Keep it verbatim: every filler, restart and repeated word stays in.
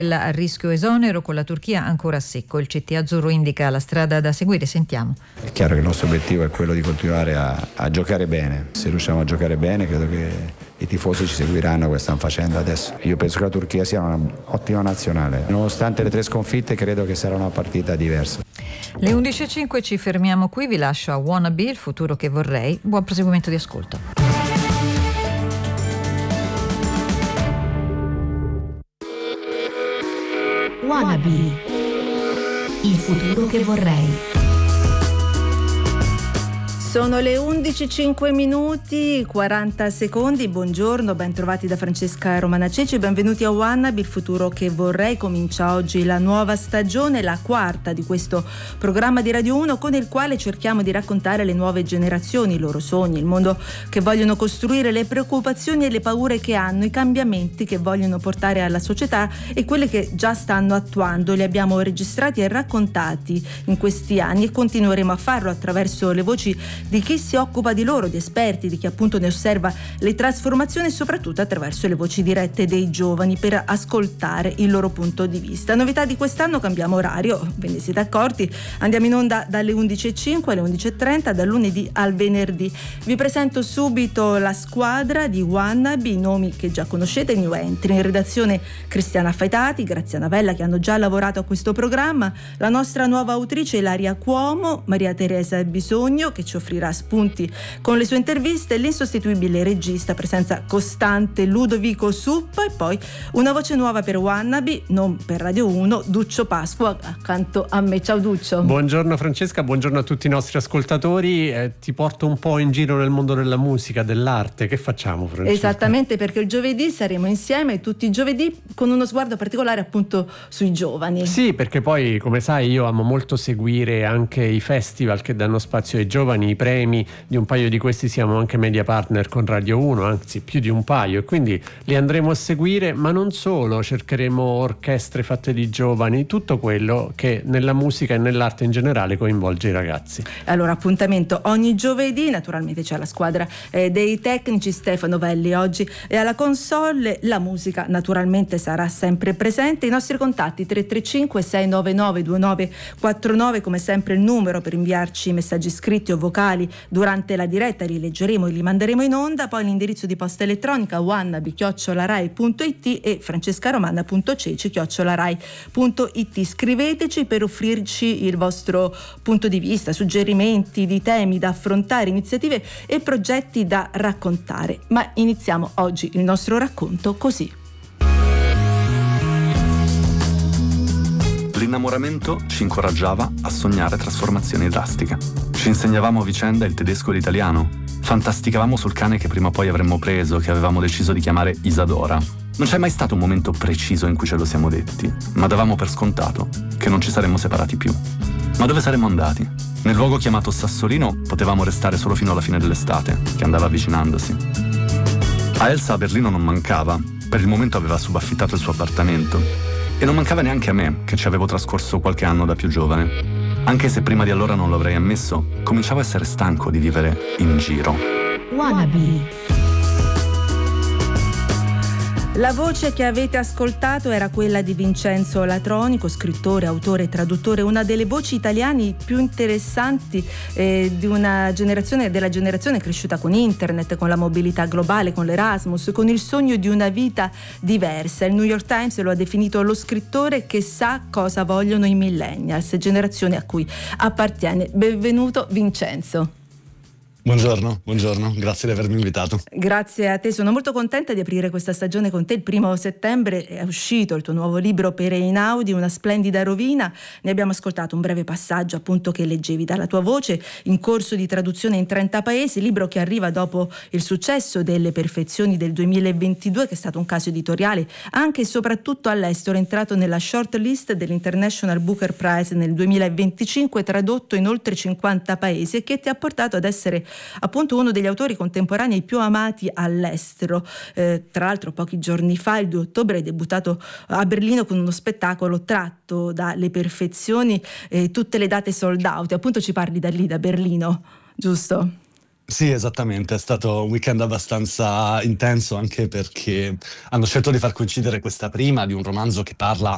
A rischio esonero, con la Turchia ancora a secco. Il C T azzurro indica la strada da seguire. Sentiamo. È chiaro che il nostro obiettivo è quello di continuare a, a giocare bene. Se riusciamo a giocare bene, credo che i tifosi ci seguiranno come stanno facendo adesso. Io penso che la Turchia sia un'ottima nazionale. Nonostante le tre sconfitte, credo che sarà una partita diversa. Le undici e cinque ci fermiamo qui. Vi lascio a Wannabe, il futuro che vorrei. Buon proseguimento di ascolto. Wannabe, il futuro che vorrei. Sono le undici e cinque minuti quaranta secondi. Buongiorno, ben trovati da Francesca Romana Ceci, benvenuti a Wannabe, il futuro che vorrei. Comincia oggi la nuova stagione, la quarta di questo programma di Radio uno, con il quale cerchiamo di raccontare le nuove generazioni, i loro sogni, il mondo che vogliono costruire, le preoccupazioni e le paure che hanno, i cambiamenti che vogliono portare alla società e quelle che già stanno attuando. Li abbiamo registrati e raccontati in questi anni e continueremo a farlo attraverso le voci di chi si occupa di loro, di esperti, di chi appunto ne osserva le trasformazioni e soprattutto attraverso le voci dirette dei giovani per ascoltare il loro punto di vista. Novità di quest'anno: cambiamo orario, ve ne siete accorti, andiamo in onda dalle undici e cinque alle undici e trenta, dal lunedì al venerdì. Vi presento subito la squadra di Wannabe, i nomi che già conoscete, new entry. In redazione Cristiana Faitati, Graziana Vella, che hanno già lavorato a questo programma, la nostra nuova autrice Ilaria Cuomo, Maria Teresa Bisogno, che ci offrirà spunti con le sue interviste, l'insostituibile regista, presenza costante, Ludovico Suppa, e poi una voce nuova per Wannabe, non per Radio uno, Duccio Pasqua accanto a me. Ciao Duccio. Buongiorno Francesca, buongiorno a tutti i nostri ascoltatori. Eh, ti porto un po' in giro nel mondo della musica, dell'arte. Che facciamo, Francesca? Esattamente, perché il giovedì saremo insieme tutti i giovedì con uno sguardo particolare appunto sui giovani. Sì, perché poi, come sai, io amo molto seguire anche i festival che danno spazio ai giovani, i premi. Di un paio di questi siamo anche media partner con Radio uno, anzi più di un paio, e quindi li andremo a seguire, ma non solo, cercheremo orchestre fatte di giovani, tutto quello che nella musica e nell'arte in generale coinvolge i ragazzi. Allora, appuntamento ogni giovedì, naturalmente c'è la squadra eh, dei tecnici, Stefano Velli oggi e alla console, la musica naturalmente sarà sempre presente. I nostri contatti tre tre cinque sei nove nove due nove quattro nove, come sempre il numero per inviarci messaggi scritti o vocali durante la diretta, li leggeremo e li manderemo in onda. Poi l'indirizzo di posta elettronica wannabe chiocciola rai punto it e francescaromana punto ceci chiocciola rai punto it. Scriveteci per offrirci il vostro punto di vista, suggerimenti di temi da affrontare, iniziative e progetti da raccontare. Ma iniziamo oggi il nostro racconto così. L'innamoramento ci incoraggiava a sognare trasformazioni drastiche. Ci insegnavamo a vicenda il tedesco e l'italiano. Fantasticavamo sul cane che prima o poi avremmo preso, che avevamo deciso di chiamare Isadora. Non c'è mai stato un momento preciso in cui ce lo siamo detti, ma davamo per scontato che non ci saremmo separati più. Ma dove saremmo andati? Nel luogo chiamato Sassolino potevamo restare solo fino alla fine dell'estate, che andava avvicinandosi. A Elsa a Berlino non mancava, per il momento aveva subaffittato il suo appartamento. E non mancava neanche a me, che ci avevo trascorso qualche anno da più giovane. Anche se prima di allora non lo avrei ammesso, cominciavo a essere stanco di vivere in giro. Wannabe. La voce che avete ascoltato era quella di Vincenzo Latronico, scrittore, autore e traduttore, una delle voci italiane più interessanti eh, di una generazione, della generazione cresciuta con internet, con la mobilità globale, con l'Erasmus, con il sogno di una vita diversa. Il New York Times lo ha definito lo scrittore che sa cosa vogliono i millennials, generazione a cui appartiene. Benvenuto Vincenzo. Buongiorno, buongiorno, grazie di avermi invitato. Grazie a te, sono molto contenta di aprire questa stagione con te. Il primo settembre è uscito il tuo nuovo libro Per Einaudi, una splendida rovina. Ne abbiamo ascoltato un breve passaggio appunto che leggevi dalla tua voce, in corso di traduzione in trenta paesi, libro che arriva dopo il successo delle Perfezioni del duemilaventidue, che è stato un caso editoriale anche e soprattutto all'estero, entrato nella short list dell'International Booker Prize nel duemilaventicinque, tradotto in oltre cinquanta paesi e che ti ha portato ad essere appunto uno degli autori contemporanei più amati all'estero. Eh, tra l'altro pochi giorni fa, il due ottobre, hai debuttato a Berlino con uno spettacolo tratto dalle Perfezioni, eh, tutte le date sold out. Appunto ci parli da lì, da Berlino, giusto? Sì, esattamente, è stato un weekend abbastanza intenso, anche perché hanno scelto di far coincidere questa prima di un romanzo che parla